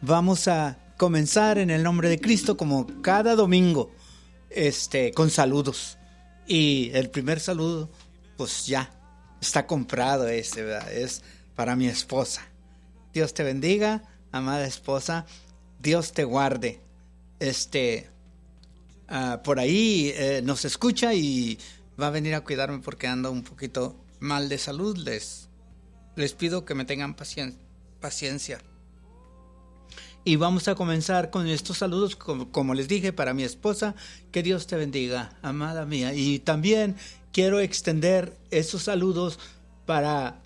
vamos a comenzar en el nombre de Cristo como cada domingo, con saludos. Y el primer saludo, pues ya está comprado ¿verdad? Es para mi esposa. Dios te bendiga, amada esposa. Dios te guarde. Por ahí nos escucha y va a venir a cuidarme porque ando un poquito mal de salud. Les pido que me tengan paciencia. Y vamos a comenzar con estos saludos, como les dije, para mi esposa. Que Dios te bendiga, amada mía. Y también quiero extender esos saludos para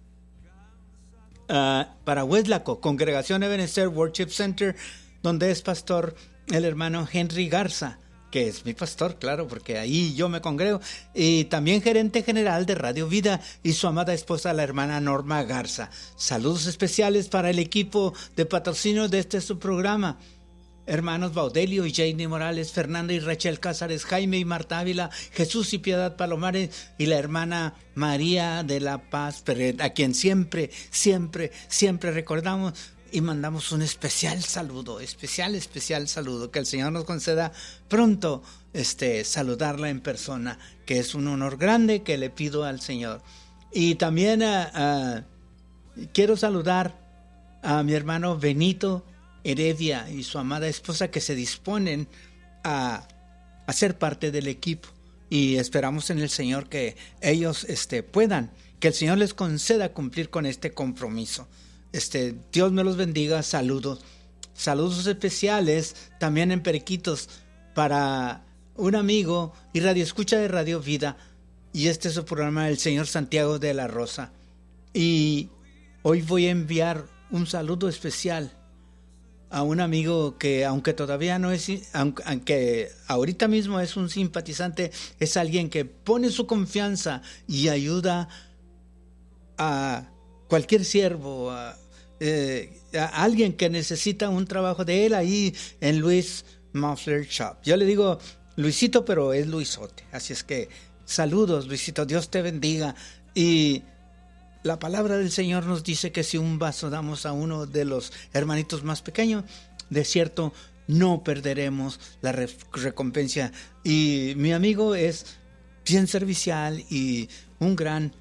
Hueslaco, Congregación Ebenezer Worship Center, donde es pastor el hermano Henry Garza, que es mi pastor, claro, porque ahí yo me congrego, y también gerente general de Radio Vida, y su amada esposa, la hermana Norma Garza. Saludos especiales para el equipo de patrocinio de su programa. Hermanos Baudelio y Janie Morales, Fernanda y Rachel Cázares, Jaime y Marta Ávila, Jesús y Piedad Palomares, y la hermana María de la Paz Pérez, a quien siempre recordamos. Y mandamos un especial saludo, especial saludo, que el Señor nos conceda pronto saludarla en persona, que es un honor grande que le pido al Señor. Y también quiero saludar a mi hermano Benito Heredia y su amada esposa, que se disponen a ser parte del equipo, y esperamos en el Señor que ellos puedan, que el Señor les conceda cumplir con este compromiso. Dios me los bendiga. Saludos especiales también en Periquitos para un amigo y radioescucha de Radio Vida, y es su programa, el señor Santiago de la Rosa. Y hoy voy a enviar un saludo especial a un amigo que, aunque todavía no es, aunque ahorita mismo es un simpatizante, es alguien que pone su confianza y ayuda a cualquier siervo, a alguien que necesita un trabajo de él ahí en Luis Muffler Shop. Yo le digo Luisito, pero es Luisote. Así es que saludos, Luisito, Dios te bendiga. Y la palabra del Señor nos dice que si un vaso damos a uno de los hermanitos más pequeños, de cierto no perderemos la recompensa. Y mi amigo es bien servicial y un gran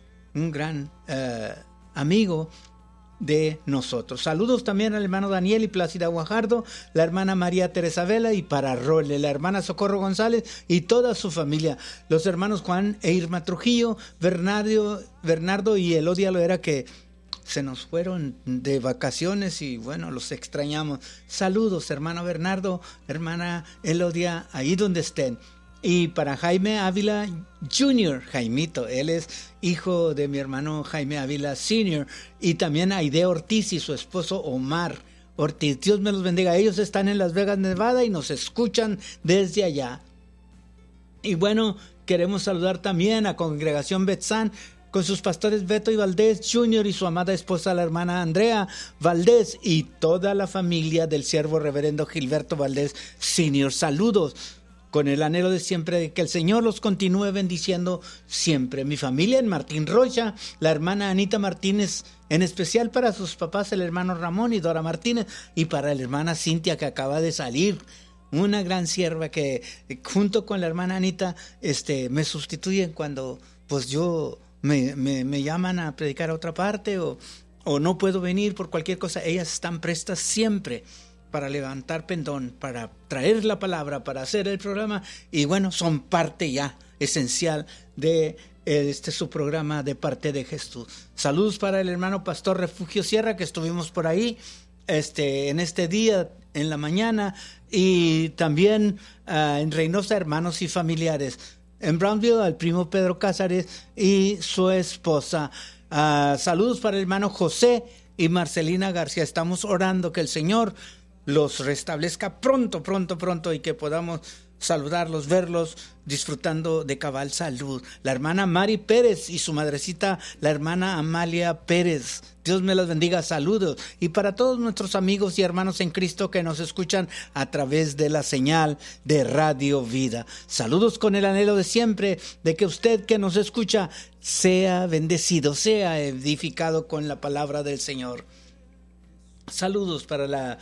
amigo de nosotros. Saludos también al hermano Daniel y Plácida Guajardo, la hermana María Teresa Vela, y para Role, la hermana Socorro González y toda su familia, los hermanos Juan e Irma Trujillo, Bernardo y Elodia Loera, que se nos fueron de vacaciones y bueno, los extrañamos. Saludos, hermano Bernardo, hermana Elodia, ahí donde estén. Y para Jaime Ávila Jr., Jaimito, él es hijo de mi hermano Jaime Ávila Sr., y también Aide Ortiz y su esposo Omar Ortiz. Dios me los bendiga. Ellos están en Las Vegas, Nevada, y nos escuchan desde allá. Y bueno, queremos saludar también a Congregación Betzán, con sus pastores Beto y Valdés Jr. y su amada esposa, la hermana Andrea Valdés, y toda la familia del siervo reverendo Gilberto Valdés Sr. Saludos, con el anhelo de siempre de que el Señor los continúe bendiciendo siempre. Mi familia en Martín Rocha, la hermana Anita Martínez, en especial para sus papás, el hermano Ramón y Dora Martínez, y para la hermana Cintia, que acaba de salir, una gran sierva que junto con la hermana Anita me sustituyen cuando pues yo me llaman a predicar a otra parte o no puedo venir por cualquier cosa. Ellas están prestas siempre para levantar pendón, para traer la palabra, para hacer el programa, y bueno, son parte ya esencial de su programa de parte de Jesús. Saludos para el hermano Pastor Refugio Sierra, que estuvimos por ahí en este día, en la mañana, y también en Reynosa, hermanos y familiares. En Brownville, al primo Pedro Cázares y su esposa. Saludos para el hermano José y Marcelina García. Estamos orando que el Señor los restablezca pronto, y que podamos saludarlos, verlos disfrutando de cabal salud. La hermana Mari Pérez y su madrecita, la hermana Amalia Pérez. Dios me las bendiga. Saludos. Y para todos nuestros amigos y hermanos en Cristo que nos escuchan a través de la señal de Radio Vida. Saludos con el anhelo de siempre de que usted que nos escucha sea bendecido, sea edificado con la palabra del Señor. Saludos para la